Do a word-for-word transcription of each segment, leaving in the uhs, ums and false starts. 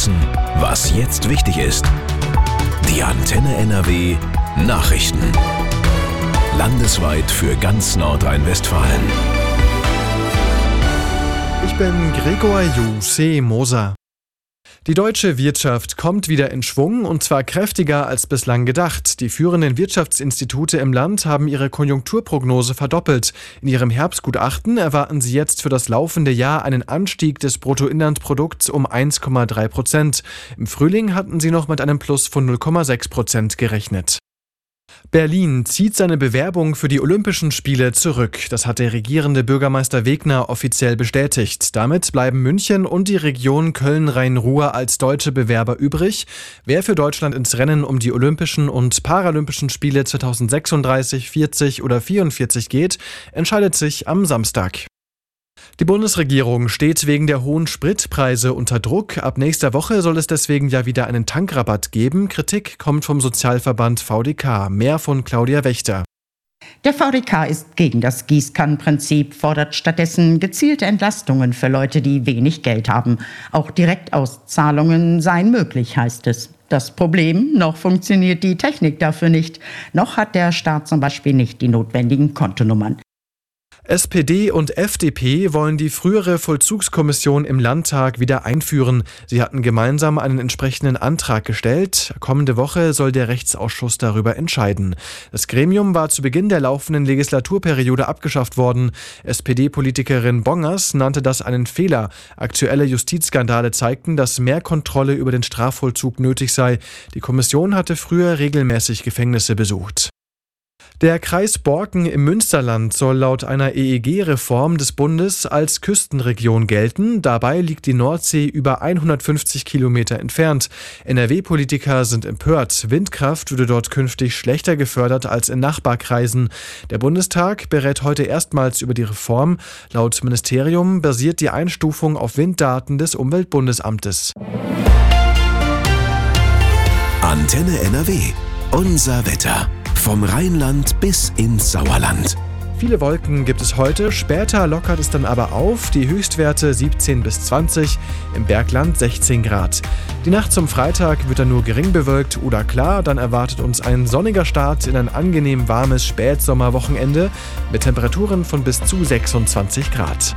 wissen, was jetzt wichtig ist. Die Antenne N R W Nachrichten. Landesweit für ganz Nordrhein-Westfalen. Ich bin Gregor Juse Moser. Die deutsche Wirtschaft kommt wieder in Schwung, und zwar kräftiger als bislang gedacht. Die führenden Wirtschaftsinstitute im Land haben ihre Konjunkturprognose verdoppelt. In ihrem Herbstgutachten erwarten sie jetzt für das laufende Jahr einen Anstieg des Bruttoinlandsprodukts um eins Komma drei Prozent. Im Frühling hatten sie noch mit einem Plus von null Komma sechs Prozent gerechnet. Berlin zieht seine Bewerbung für die Olympischen Spiele zurück. Das hat der regierende Bürgermeister Wegner offiziell bestätigt. Damit bleiben München und die Region Köln-Rhein-Ruhr als deutsche Bewerber übrig. Wer für Deutschland ins Rennen um die Olympischen und Paralympischen Spiele zweitausendsechsunddreißig, vierzig oder vierundvierzig geht, entscheidet sich am Samstag. Die Bundesregierung steht wegen der hohen Spritpreise unter Druck. Ab nächster Woche soll es deswegen ja wieder einen Tankrabatt geben. Kritik kommt vom Sozialverband V D K. Mehr von Claudia Wächter. Der V D K ist gegen das Gießkannenprinzip, fordert stattdessen gezielte Entlastungen für Leute, die wenig Geld haben. Auch Direktauszahlungen seien möglich, heißt es. Das Problem, noch funktioniert die Technik dafür nicht. Noch hat der Staat zum Beispiel nicht die notwendigen Kontonummern. S P D und F D P wollen die frühere Vollzugskommission im Landtag wieder einführen. Sie hatten gemeinsam einen entsprechenden Antrag gestellt. Kommende Woche soll der Rechtsausschuss darüber entscheiden. Das Gremium war zu Beginn der laufenden Legislaturperiode abgeschafft worden. S P D-Politikerin Bongers nannte das einen Fehler. Aktuelle Justizskandale zeigten, dass mehr Kontrolle über den Strafvollzug nötig sei. Die Kommission hatte früher regelmäßig Gefängnisse besucht. Der Kreis Borken im Münsterland soll laut einer E E G-Reform des Bundes als Küstenregion gelten. Dabei liegt die Nordsee über hundertfünfzig Kilometer entfernt. N R W-Politiker sind empört. Windkraft würde dort künftig schlechter gefördert als in Nachbarkreisen. Der Bundestag berät heute erstmals über die Reform. Laut Ministerium basiert die Einstufung auf Winddaten des Umweltbundesamtes. Antenne N R W. Unser Wetter. Vom Rheinland bis ins Sauerland. Viele Wolken gibt es heute, später lockert es dann aber auf. Die Höchstwerte siebzehn bis zwanzig, im Bergland sechzehn Grad. Die Nacht zum Freitag wird dann nur gering bewölkt oder klar, dann erwartet uns ein sonniger Start in ein angenehm warmes Spätsommerwochenende mit Temperaturen von bis zu sechsundzwanzig Grad.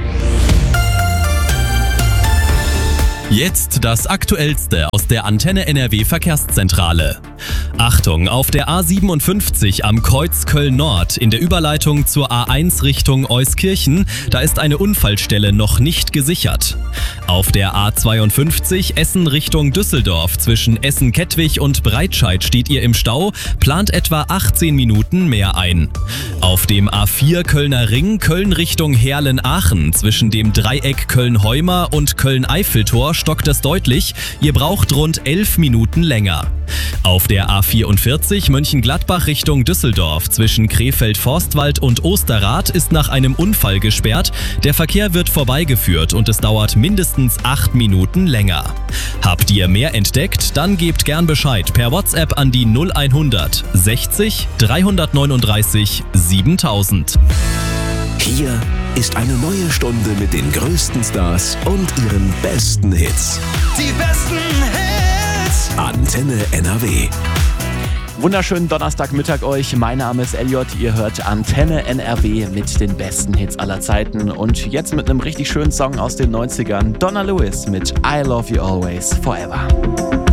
Jetzt das Aktuellste aus der Antenne N R W Verkehrszentrale. Achtung, auf der A siebenundfünfzig am Kreuz Köln-Nord in der Überleitung zur A eins Richtung Euskirchen, da ist eine Unfallstelle noch nicht gesichert. Auf der A zweiundfünfzig Essen Richtung Düsseldorf zwischen Essen-Kettwig und Breitscheid steht ihr im Stau, plant etwa achtzehn Minuten mehr ein. Auf dem A vier Kölner Ring Köln Richtung Heerlen-Aachen zwischen dem Dreieck Köln-Heuma und Köln-Eiffeltor stockt es deutlich, ihr braucht rund elf Minuten länger. Auf der A vierundvierzig Mönchengladbach Richtung Düsseldorf zwischen Krefeld-Forstwald und Osterrath ist nach einem Unfall gesperrt. Der Verkehr wird vorbeigeführt und es dauert mindestens acht Minuten länger. Habt ihr mehr entdeckt? Dann gebt gern Bescheid per WhatsApp an die null hundert sechzig dreihundertneununddreißig siebentausend. Hier ist eine neue Stunde mit den größten Stars und ihren besten Hits. Die besten Hits! Antenne N R W. Wunderschönen Donnerstagmittag euch. Mein Name ist Elliot. Ihr hört Antenne N R W mit den besten Hits aller Zeiten. Und jetzt mit einem richtig schönen Song aus den neunzigern. Donna Lewis mit I Love You Always Forever.